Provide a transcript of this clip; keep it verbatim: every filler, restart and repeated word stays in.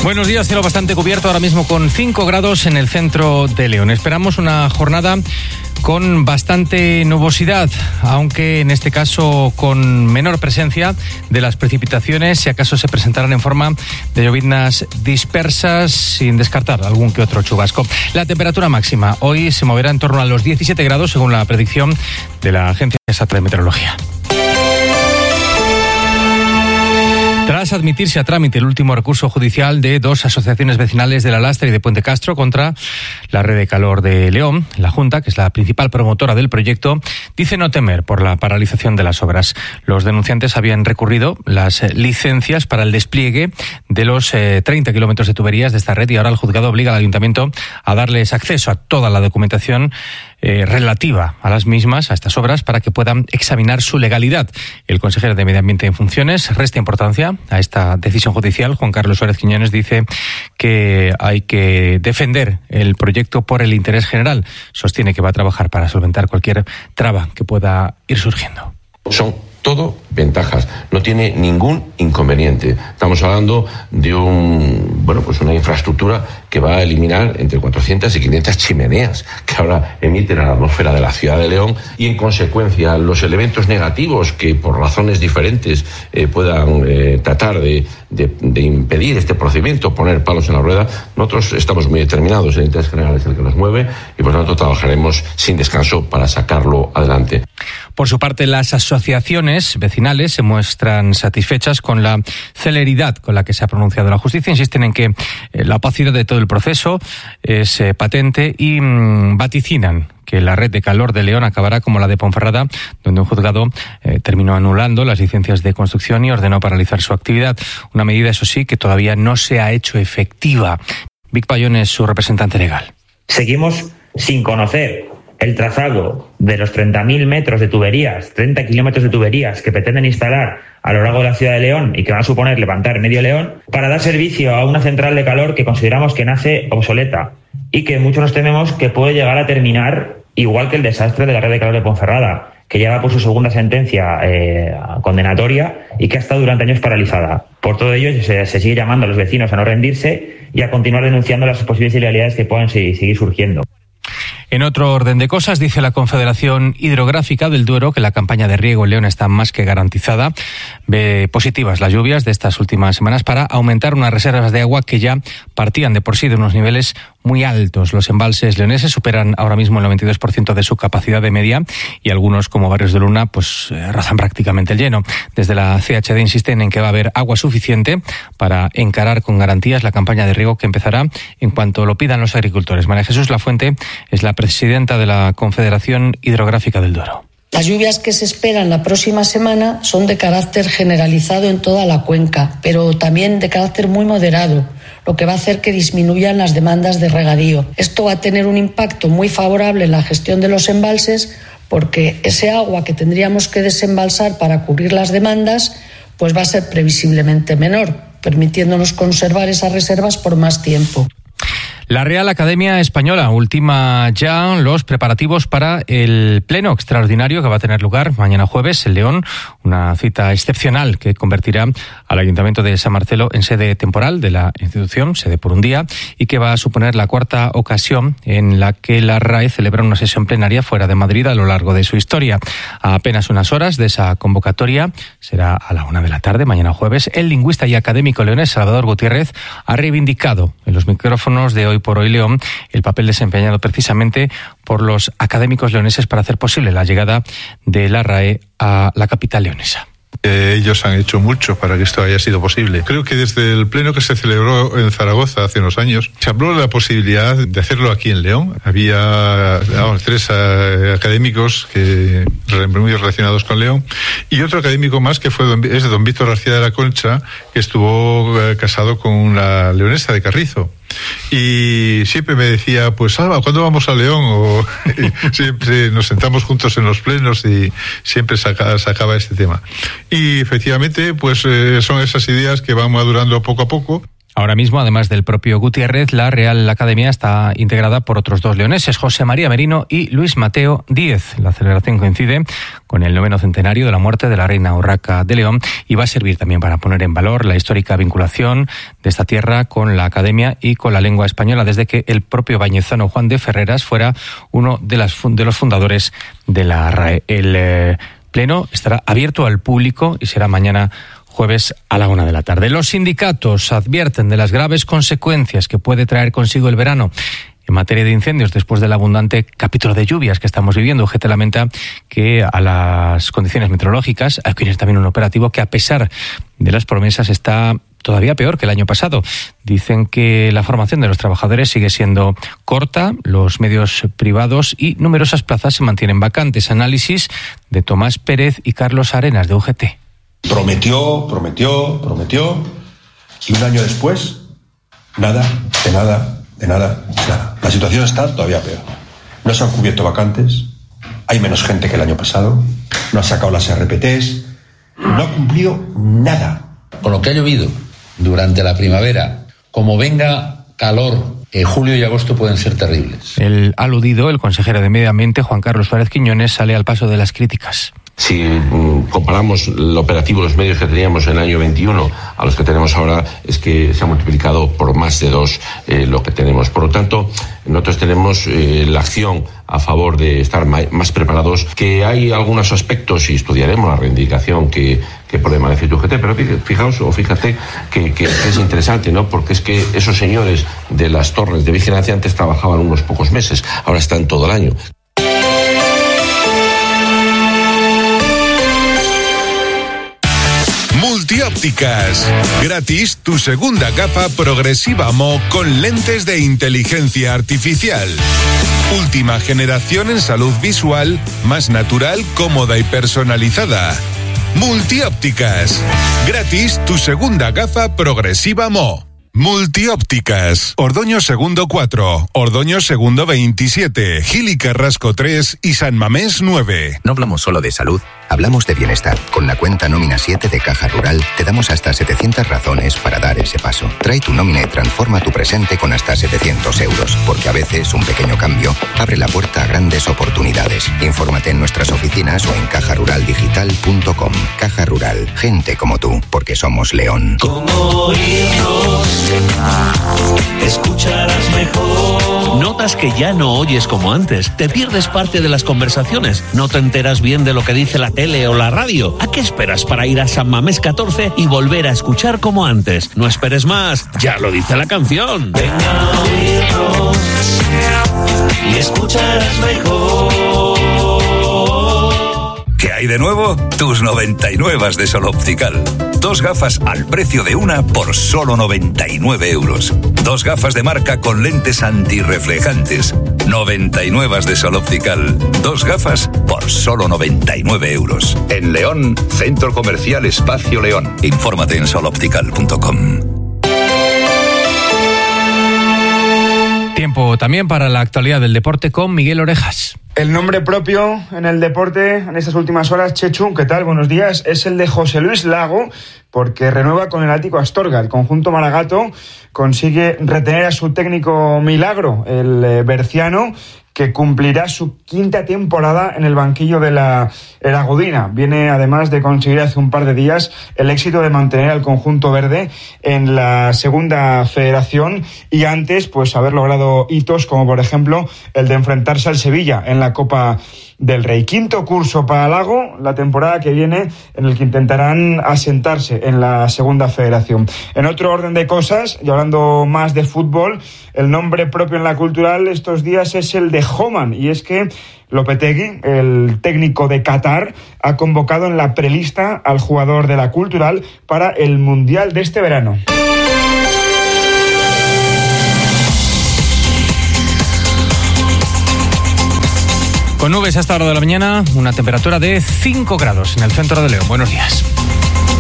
Buenos días, cielo bastante cubierto ahora mismo con cinco grados en el centro de León. Esperamos una jornada con bastante nubosidad, aunque en este caso con menor presencia de las precipitaciones, si acaso se presentarán en forma de lloviznas dispersas, sin descartar algún que otro chubasco. La temperatura máxima hoy se moverá en torno a los diecisiete grados, según la predicción de la Agencia Estatal de Meteorología. Tras admitirse a trámite el último recurso judicial de dos asociaciones vecinales de La Lastra y de Puente Castro contra la Red de Calor de León, la Junta, que es la principal promotora del proyecto, dice no temer por la paralización de las obras. Los denunciantes habían recurrido las licencias para el despliegue de los eh, treinta kilómetros de tuberías de esta red y ahora el juzgado obliga al ayuntamiento a darles acceso a toda la documentación Eh, relativa a las mismas, a estas obras, para que puedan examinar su legalidad. El consejero de Medio Ambiente en funciones resta importancia a esta decisión judicial. Juan Carlos Suárez Quiñones dice que hay que defender el proyecto por el interés general. Sostiene que va a trabajar para solventar cualquier traba que pueda ir surgiendo. Son todo ventajas, no tiene ningún inconveniente. Estamos hablando de un, bueno, pues una infraestructura que va a eliminar entre cuatrocientas y quinientas chimeneas que ahora emiten a la atmósfera de la ciudad de León, y en consecuencia los elementos negativos que por razones diferentes eh, puedan eh, tratar de, de, de impedir este procedimiento, poner palos en la rueda. Nosotros estamos muy determinados, el interés general es el que nos mueve y por lo tanto trabajaremos sin descanso para sacarlo adelante. Por su parte, las asociaciones vecinales se muestran satisfechas con la celeridad con la que se ha pronunciado la justicia. Insisten en que la opacidad de todo el proceso es eh, patente y mmm, vaticinan que la Red de Calor de León acabará como la de Ponferrada, donde un juzgado eh, terminó anulando las licencias de construcción y ordenó paralizar su actividad. Una medida, eso sí, que todavía no se ha hecho efectiva. Vic Payón es su representante legal. Seguimos sin conocer el trazado de los treinta mil metros de tuberías, treinta kilómetros de tuberías que pretenden instalar a lo largo de la ciudad de León y que van a suponer levantar medio León para dar servicio a una central de calor que consideramos que nace obsoleta y que muchos nos tememos que puede llegar a terminar igual que el desastre de la Red de Calor de Ponferrada, que lleva por su segunda sentencia eh, condenatoria y que ha estado durante años paralizada. Por todo ello, se, se sigue llamando a los vecinos a no rendirse y a continuar denunciando las posibles ilegalidades que puedan seguir, seguir surgiendo. En otro orden de cosas, dice la Confederación Hidrográfica del Duero que la campaña de riego en León está más que garantizada. Ve positivas las lluvias de estas últimas semanas para aumentar unas reservas de agua que ya partían de por sí de unos niveles muy altos. Los embalses leoneses superan ahora mismo el noventa y dos por ciento de su capacidad de media y algunos, como Barrios de Luna, pues eh, rozan prácticamente el lleno. Desde la C H D insisten en que va a haber agua suficiente para encarar con garantías la campaña de riego que empezará en cuanto lo pidan los agricultores. María Jesús Lafuente es la presidenta de la Confederación Hidrográfica del Duero. Las lluvias que se esperan la próxima semana son de carácter generalizado en toda la cuenca, pero también de carácter muy moderado, lo que va a hacer que disminuyan las demandas de regadío. Esto va a tener un impacto muy favorable en la gestión de los embalses, porque ese agua que tendríamos que desembalsar para cubrir las demandas, pues va a ser previsiblemente menor, permitiéndonos conservar esas reservas por más tiempo. La Real Academia Española ultima ya los preparativos para el pleno extraordinario que va a tener lugar mañana jueves en León, una cita excepcional que convertirá al Ayuntamiento de San Marcelo en sede temporal de la institución, sede por un día, y que va a suponer la cuarta ocasión en la que la R A E celebra una sesión plenaria fuera de Madrid a lo largo de su historia. A apenas unas horas de esa convocatoria, será a la una de la tarde, mañana jueves, el lingüista y académico leonés Salvador Gutiérrez ha reivindicado en los micrófonos de Hoy por Hoy León el papel desempeñado precisamente por los académicos leoneses para hacer posible la llegada de la R A E a la capital leonesa. Ellos han hecho mucho para que esto haya sido posible. Creo que desde el pleno que se celebró en Zaragoza hace unos años, se habló de la posibilidad de hacerlo aquí en León. Había vamos, tres uh, académicos que muy relacionados con León y otro académico más que fue don, es de don Víctor García de la Concha, que estuvo uh, casado con una leonesa de Carrizo. Y siempre me decía, pues Alba, ¿cuándo vamos a León? O siempre nos sentamos juntos en los plenos y siempre saca, sacaba este tema. Y efectivamente, pues eh, son esas ideas que van madurando poco a poco. Ahora mismo, además del propio Gutiérrez, la Real Academia está integrada por otros dos leoneses, José María Merino y Luis Mateo Díez. La celebración coincide con el noveno centenario de la muerte de la reina Urraca de León y va a servir también para poner en valor la histórica vinculación de esta tierra con la Academia y con la lengua española, desde que el propio bañezano Juan de Ferreras fuera uno de, las, de los fundadores de la R A E. El eh, pleno estará abierto al público y será mañana jueves a la una de la tarde. Los sindicatos advierten de las graves consecuencias que puede traer consigo el verano en materia de incendios después del abundante capítulo de lluvias que estamos viviendo. U G T lamenta que a las condiciones meteorológicas hay que unir también un operativo que, a pesar de las promesas, está todavía peor que el año pasado. Dicen que la formación de los trabajadores sigue siendo corta, los medios privados y numerosas plazas se mantienen vacantes. Análisis de Tomás Pérez y Carlos Arenas de U G T. Prometió, prometió, prometió, y un año después, nada, de nada, de nada, de nada. La situación está todavía peor. No se han cubierto vacantes, hay menos gente que el año pasado, no ha sacado las R P Ts, no ha cumplido nada. Con lo que ha llovido durante la primavera, como venga calor, eh, julio y agosto pueden ser terribles. El aludido, el consejero de Medio Ambiente, Juan Carlos Suárez Quiñones, sale al paso de las críticas. Si mm, comparamos el operativo, los medios que teníamos en el año veintiuno a los que tenemos ahora, es que se ha multiplicado por más de dos eh, lo que tenemos. Por lo tanto, nosotros tenemos eh, la acción a favor de estar más preparados, que hay algunos aspectos, y estudiaremos la reivindicación que, que pone Manifiesto U G T, pero fijaos o fíjate que, que, que es interesante, ¿no? Porque es que esos señores de las torres de vigilancia antes trabajaban unos pocos meses, ahora están todo el año. Multiópticas. Gratis tu segunda gafa progresiva M O con lentes de inteligencia artificial. Última generación en salud visual, más natural, cómoda y personalizada. Multiópticas. Gratis tu segunda gafa progresiva M O. Multiópticas. Ordoño Segundo cuatro, Ordoño Segundo veintisiete, Gil y Carrasco tres y San Mamés nueve. No hablamos solo de salud, hablamos de bienestar. Con la cuenta Nómina siete de Caja Rural te damos hasta setecientas razones para dar ese paso. Trae tu nómina y transforma tu presente con hasta setecientos euros, porque a veces un pequeño cambio abre la puerta a grandes oportunidades. Infórmate en nuestras oficinas o en caja rural digital punto com. Caja Rural, gente como tú, porque somos León. Como hijos, escucharás mejor. ¿Notas que ya no oyes como antes? ¿Te pierdes parte de las conversaciones? ¿No te enteras bien de lo que dice la tele o la radio? ¿A qué esperas para ir a San Mamés catorce y volver a escuchar como antes? No esperes más, ya lo dice la canción. Ven a oírnos y escucharás mejor. ¿Qué hay de nuevo? Tus noventa y nueve de Sol Optical. Dos gafas al precio de una por solo noventa y nueve euros. Dos gafas de marca con lentes antirreflejantes. noventa y nueve de Sol Optical. Dos gafas por solo noventa y nueve euros. En León, Centro Comercial Espacio León. Infórmate en sol optical punto com. Tiempo también para la actualidad del deporte con Miguel Orejas. El nombre propio en el deporte en estas últimas horas, Chechu, ¿qué tal? Buenos días. Es el de José Luis Lago, porque renueva con el Ático Astorga. El conjunto maragato consigue retener a su técnico Milagro, el eh, berciano, que cumplirá su quinta temporada en el banquillo de la Eragudina. Viene además de conseguir hace un par de días el éxito de mantener al conjunto verde en la segunda federación y antes pues haber logrado hitos como por ejemplo el de enfrentarse al Sevilla en la Copa del Rey. Quinto curso para Lago la temporada que viene, en el que intentarán asentarse en la segunda federación. En otro orden de cosas, y hablando más de fútbol, el nombre propio en la Cultural estos días es el de Homan, y es que Lopetegui, el técnico de Qatar, ha convocado en la prelista al jugador de la Cultural para el Mundial de este verano. Con nubes a esta hora de la mañana, una temperatura de cinco grados en el centro de León. Buenos días.